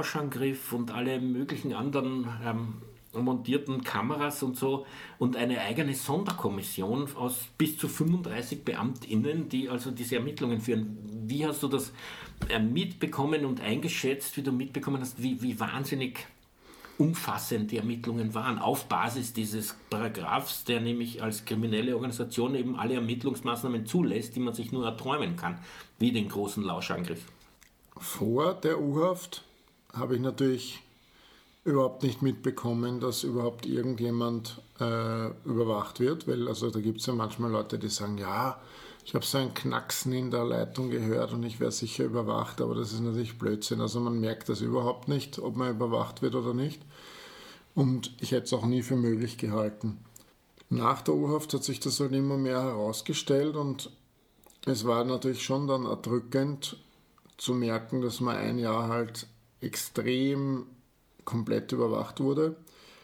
Lauschangriff und alle möglichen anderen montierten Kameras und so und eine eigene Sonderkommission aus bis zu 35 BeamtInnen, die also diese Ermittlungen führen. Wie hast du das mitbekommen und eingeschätzt, wie du mitbekommen hast, wie wahnsinnig umfassend die Ermittlungen waren, auf Basis dieses Paragraphs, der nämlich als kriminelle Organisation eben alle Ermittlungsmaßnahmen zulässt, die man sich nur erträumen kann, wie den großen Lauschangriff? Vor der U-Haft habe ich natürlich überhaupt nicht mitbekommen, dass überhaupt irgendjemand überwacht wird, weil also da gibt es ja manchmal Leute, die sagen, ja, ich habe so ein Knacksen in der Leitung gehört und ich wäre sicher überwacht, aber das ist natürlich Blödsinn. Also man merkt das überhaupt nicht, ob man überwacht wird oder nicht. Und ich hätte es auch nie für möglich gehalten. Nach der U-Haft hat sich das halt immer mehr herausgestellt und es war natürlich schon dann erdrückend zu merken, dass man ein Jahr halt extrem komplett überwacht wurde.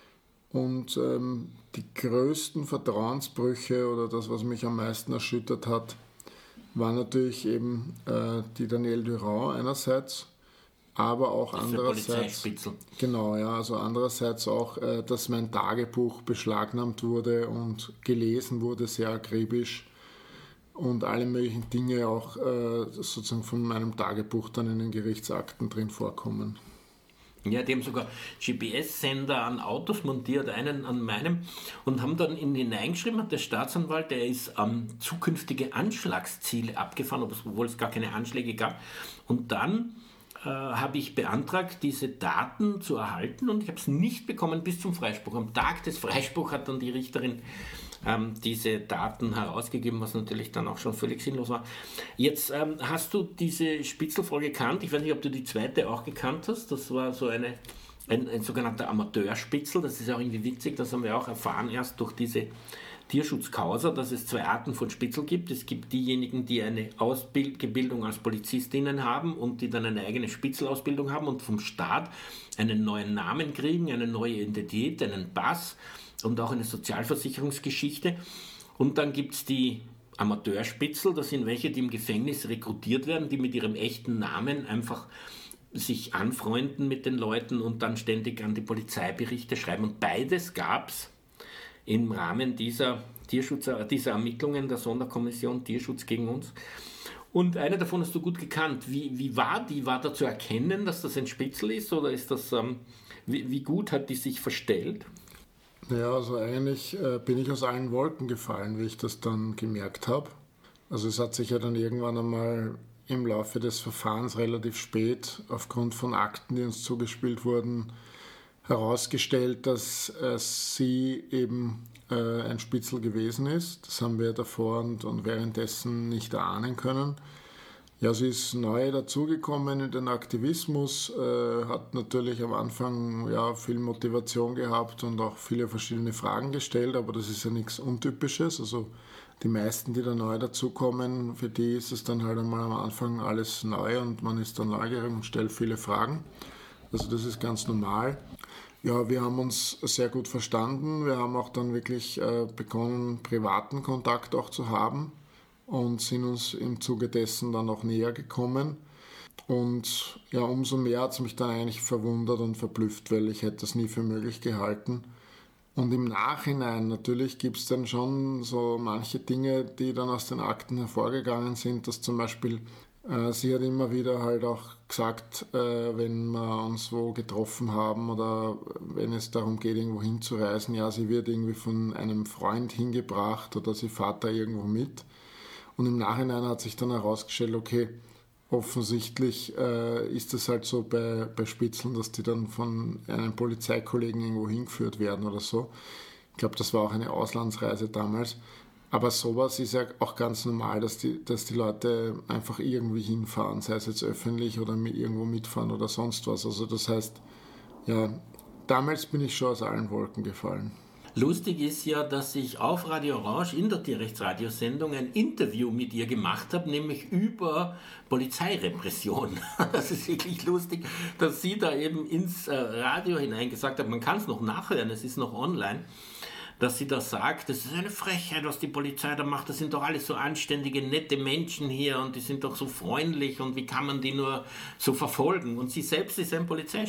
Und die größten Vertrauensbrüche oder das, was mich am meisten erschüttert hat, war natürlich eben die Danielle Durand einerseits, aber auch das andererseits, genau, ja, also andererseits auch, dass mein Tagebuch beschlagnahmt wurde und gelesen wurde, sehr akribisch und alle möglichen Dinge auch sozusagen von meinem Tagebuch dann in den Gerichtsakten drin vorkommen. Ja, die haben sogar GPS-Sender an Autos montiert, einen an meinem, und haben dann hineingeschrieben, hat der Staatsanwalt, der ist zukünftige Anschlagsziele abgefahren, obwohl es gar keine Anschläge gab. Und dann habe ich beantragt, diese Daten zu erhalten und ich habe es nicht bekommen bis zum Freispruch. Am Tag des Freispruchs hat dann die Richterin diese Daten herausgegeben, was natürlich dann auch schon völlig sinnlos war. Jetzt hast du diese Spitzel-Folge gekannt. Ich weiß nicht, ob du die zweite auch gekannt hast. Das war so ein sogenannter Amateurspitzel. Das ist auch irgendwie witzig. Das haben wir auch erfahren erst durch diese Tierschutzcausa, dass es zwei Arten von Spitzel gibt. Es gibt diejenigen, die eine Ausbildung als Polizistinnen haben und die dann eine eigene Spitzelausbildung haben und vom Staat einen neuen Namen kriegen, eine neue Identität, einen Pass und auch eine Sozialversicherungsgeschichte. Und dann gibt es die Amateurspitzel, das sind welche, die im Gefängnis rekrutiert werden, die mit ihrem echten Namen einfach sich anfreunden mit den Leuten und dann ständig an die Polizeiberichte schreiben. Und beides gab es im Rahmen dieser Ermittlungen der Sonderkommission Tierschutz gegen uns. Und eine davon hast du gut gekannt. Wie war die? War da zu erkennen, dass das ein Spitzel ist? Oder ist das, wie gut hat die sich verstellt? Ja, also eigentlich bin ich aus allen Wolken gefallen, wie ich das dann gemerkt habe. Also es hat sich ja dann irgendwann einmal im Laufe des Verfahrens relativ spät aufgrund von Akten, die uns zugespielt wurden, herausgestellt, dass sie eben ein Spitzel gewesen ist. Das haben wir davor und währenddessen nicht erahnen können. Ja, sie ist neu dazugekommen in den Aktivismus, hat natürlich am Anfang ja, viel Motivation gehabt und auch viele verschiedene Fragen gestellt, aber das ist ja nichts Untypisches. Also die meisten, die da neu dazukommen, für die ist es dann halt einmal am Anfang alles neu und man ist dann neugierig und stellt viele Fragen. Also das ist ganz normal. Ja, wir haben uns sehr gut verstanden. Wir haben auch dann wirklich begonnen, privaten Kontakt auch zu haben und sind uns im Zuge dessen dann auch näher gekommen. Und ja, umso mehr hat es mich dann eigentlich verwundert und verblüfft, weil ich hätte das nie für möglich gehalten. Und im Nachhinein natürlich gibt es dann schon so manche Dinge, die dann aus den Akten hervorgegangen sind, dass zum Beispiel sie hat immer wieder halt auch gesagt, wenn wir uns wo getroffen haben oder wenn es darum geht, irgendwo hinzureisen, ja, sie wird irgendwie von einem Freund hingebracht oder sie fährt da irgendwo mit. Und im Nachhinein hat sich dann herausgestellt, okay, offensichtlich ist es halt so bei Spitzeln, dass die dann von einem Polizeikollegen irgendwo hingeführt werden oder so. Ich glaube, das war auch eine Auslandsreise damals. Aber sowas ist ja auch ganz normal, dass die Leute einfach irgendwie hinfahren, sei es jetzt öffentlich oder irgendwo mitfahren oder sonst was. Also das heißt, ja, damals bin ich schon aus allen Wolken gefallen. Lustig ist ja, dass ich auf Radio Orange in der Tierrechtsradiosendung ein Interview mit ihr gemacht habe, nämlich über Polizeirepression. Das ist wirklich lustig, dass sie da eben ins Radio hinein gesagt hat, man kann es noch nachhören, es ist noch online, dass sie da sagt, das ist eine Frechheit, was die Polizei da macht, das sind doch alles so anständige, nette Menschen hier und die sind doch so freundlich und wie kann man die nur so verfolgen? Und sie selbst ist ein Polizeichef.